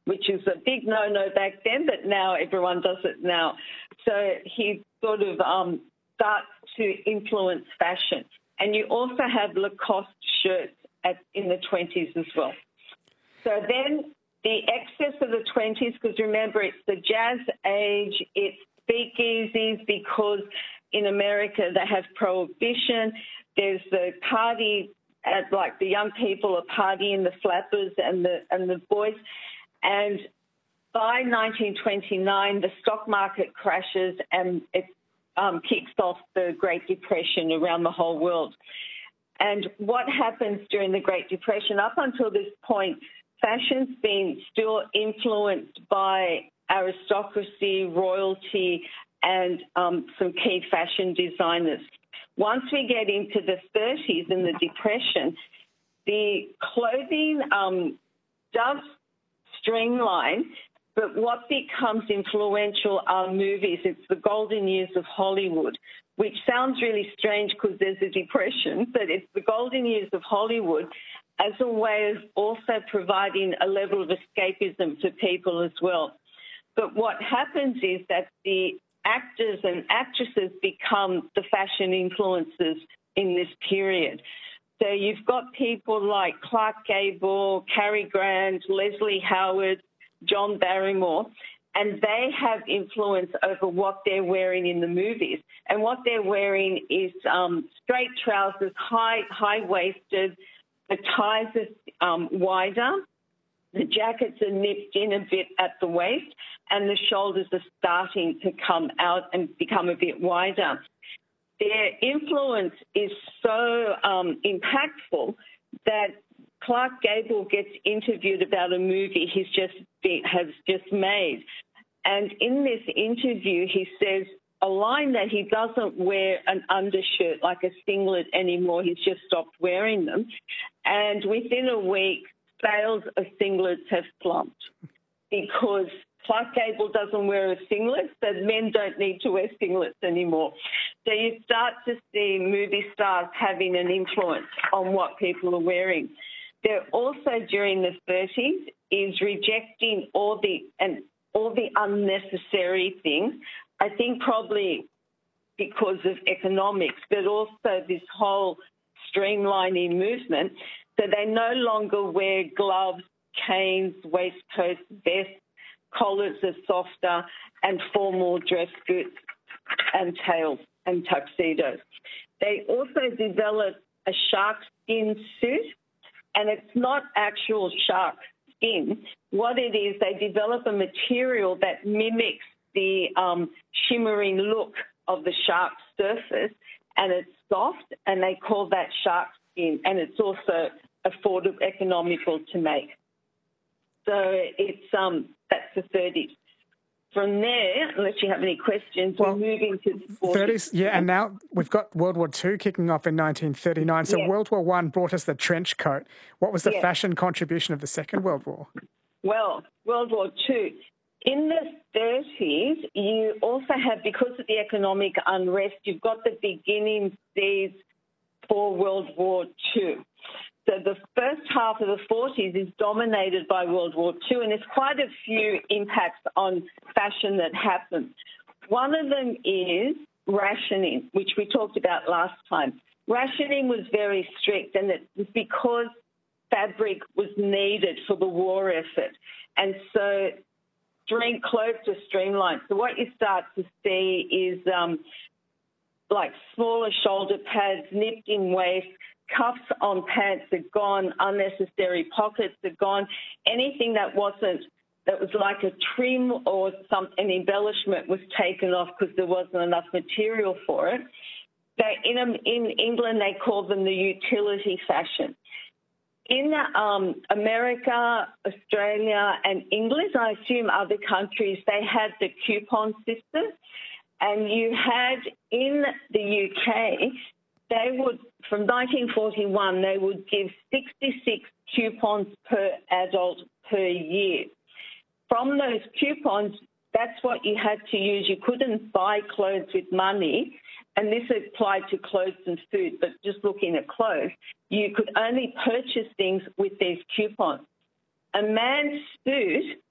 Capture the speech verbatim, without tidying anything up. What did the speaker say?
which is a big no-no back then, but now everyone does it now. So he sort of um, starts to influence fashion. And you also have Lacoste shirts at, in the twenties as well. So then the excess of the twenties, because remember, it's the jazz age, it's speakeasies because in America they have prohibition. There's the party, at, like the young people are partying, the flappers and the and the boys. And by nineteen twenty-nine, the stock market crashes and it um, kicks off the Great Depression around the whole world. And what happens during the Great Depression, up until this point, fashion's been still influenced by aristocracy, royalty, and um, some key fashion designers. Once we get into the thirties and the Depression, the clothing um, does streamline, but what becomes influential are movies. It's the golden years of Hollywood, which sounds really strange because there's a depression, but it's the golden years of Hollywood as a way of also providing a level of escapism for people as well. But what happens is that the actors and actresses become the fashion influencers in this period. So you've got people like Clark Gable, Cary Grant, Leslie Howard, John Barrymore, and they have influence over what they're wearing in the movies. And what they're wearing is um, straight trousers, high, high-waisted, the ties are um, wider, the jackets are nipped in a bit at the waist, and the shoulders are starting to come out and become a bit wider. Their influence is so um, impactful that Clark Gable gets interviewed about a movie he's just been, has just made. And in this interview, he says a line that he doesn't wear an undershirt like a singlet anymore. He's just stopped wearing them. And within a week, sales of singlets have plumped because Clark Gable doesn't wear a singlet, so men don't need to wear singlets anymore. So you start to see movie stars having an influence on what people are wearing. They're also, during the thirties, is rejecting all the and all the unnecessary things. I think probably because of economics, but also this whole streamlining movement. So they no longer wear gloves, canes, waistcoats, vests, collars are softer, and formal dress boots and tails and tuxedos. They also developed a shark skin suit, and it's not actual shark skin. What it is, they develop a material that mimics the um, shimmering look of the shark surface, and it's soft, and they call that shark skin, and it's also affordable, economical to make. So it's um, that's the thirties. From there, unless you have any questions, well, we're moving to the forties. thirties, yeah, and now we've got World War Two kicking off in nineteen thirty-nine. So yes. World War One brought us the trench coat. What was the yes. fashion contribution of the Second World War? Well, World War Two. In the thirties, you also have, because of the economic unrest, you've got the beginning days for World War Two. So the first half of the forties is dominated by World War Two, and there's quite a few impacts on fashion that happen. One of them is rationing, which we talked about last time. Rationing was very strict, and it was because fabric was needed for the war effort. And so stream, clothes are streamlined. So what you start to see is um, like smaller shoulder pads, nipped in waist, cuffs on pants are gone, unnecessary pockets are gone. Anything that wasn't, that was like a trim or some an embellishment was taken off because there wasn't enough material for it. They, in, in England, they call them the utility fashion. In um, America, Australia and England, I assume other countries, they had the coupon system. And you had in the U K, they would, from nineteen forty-one, they would give sixty-six coupons per adult per year. From those coupons, that's what you had to use. You couldn't buy clothes with money, and this applied to clothes and food, but just looking at clothes, you could only purchase things with these coupons. A man's suit